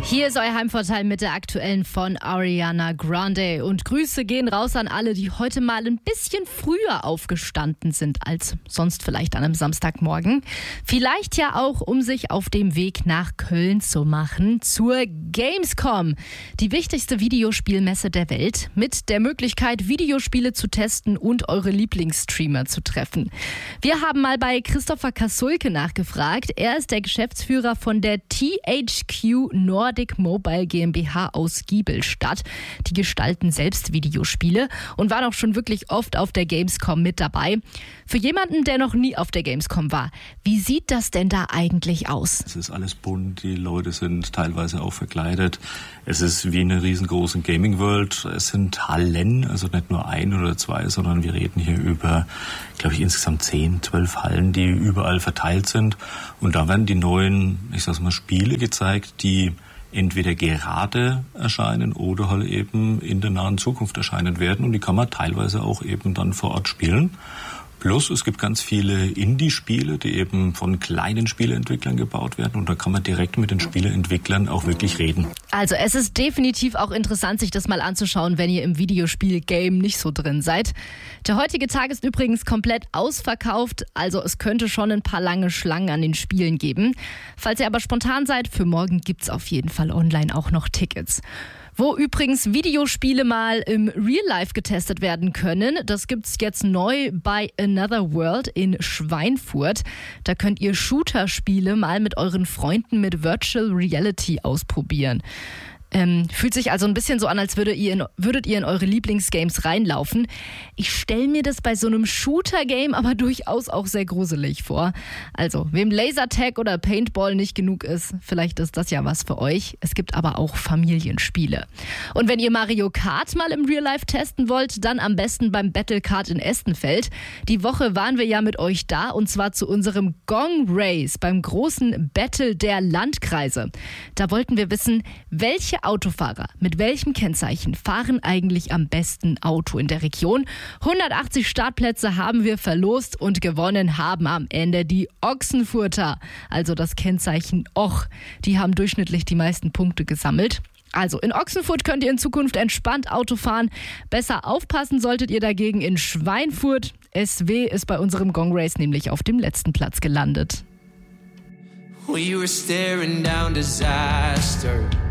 Hier ist euer Heimvorteil mit der aktuellen von Ariana Grande. Und Grüße gehen raus an alle, die heute mal ein bisschen früher aufgestanden sind als sonst vielleicht an einem Samstagmorgen. Vielleicht ja auch, um sich auf dem Weg nach Köln zu machen zur Gamescom. Die wichtigste Videospielmesse der Welt mit der Möglichkeit, Videospiele zu testen und eure Lieblingsstreamer zu treffen. Wir haben mal bei Christopher Kasulke nachgefragt. Er ist der Geschäftsführer von der THQ Nordic Mobile GmbH aus Giebelstadt. Die gestalten selbst Videospiele und waren auch schon wirklich oft auf der Gamescom mit dabei. Für jemanden, der noch nie auf der Gamescom war, wie sieht das denn da eigentlich aus? Es ist alles bunt, die Leute sind teilweise auch verkleidet. Es ist wie eine riesengroße Gaming World. Es sind Hallen, also nicht nur ein oder zwei, sondern wir reden hier über, glaube ich, insgesamt 10, 12 Hallen, die überall verteilt sind. Und da werden die neuen, ich sag mal, Spiele gezeigt, die entweder gerade erscheinen oder halt eben in der nahen Zukunft erscheinen werden. Und die kann man teilweise auch eben dann vor Ort spielen. Plus, es gibt ganz viele Indie-Spiele, die eben von kleinen Spieleentwicklern gebaut werden. Und da kann man direkt mit den Spieleentwicklern auch wirklich reden. Also es ist definitiv auch interessant, sich das mal anzuschauen, wenn ihr im Videospiel-Game nicht so drin seid. Der heutige Tag ist übrigens komplett ausverkauft. Also es könnte schon ein paar lange Schlangen an den Spielen geben. Falls ihr aber spontan seid, für morgen gibt's auf jeden Fall online auch noch Tickets. Wo übrigens Videospiele mal im Real Life getestet werden können, das gibt's jetzt neu bei Another World in Schweinfurt. Da könnt ihr Shooter-Spiele mal mit euren Freunden mit Virtual Reality ausprobieren. Fühlt sich also ein bisschen so an, als würdet ihr in eure Lieblingsgames reinlaufen. Ich stelle mir das bei so einem Shooter-Game aber durchaus auch sehr gruselig vor. Also, wem Lasertag oder Paintball nicht genug ist, vielleicht ist das ja was für euch. Es gibt aber auch Familienspiele. Und wenn ihr Mario Kart mal im Real Life testen wollt, dann am besten beim Battle Kart in Estenfeld. Die Woche waren wir ja mit euch da und zwar zu unserem Gong Race beim großen Battle der Landkreise. Da wollten wir wissen, welche Autofahrer mit welchem Kennzeichen fahren eigentlich am besten Auto in der Region. 180 Startplätze haben wir verlost und gewonnen haben am Ende die Ochsenfurter, also das Kennzeichen Och. Die haben durchschnittlich die meisten Punkte gesammelt. Also in Ochsenfurt könnt ihr in Zukunft entspannt Auto fahren. Besser aufpassen solltet ihr dagegen in Schweinfurt. SW ist bei unserem Gong Race nämlich auf dem letzten Platz gelandet. We were staring down disaster.